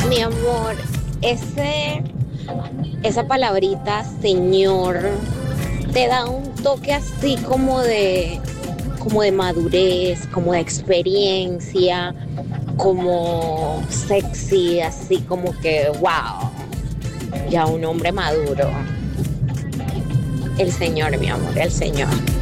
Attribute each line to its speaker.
Speaker 1: Mi amor, esa palabrita, señor, te da un toque así como de madurez, como de experiencia, como sexy, así como que, wow, ya un hombre maduro. El señor, mi amor, el señor.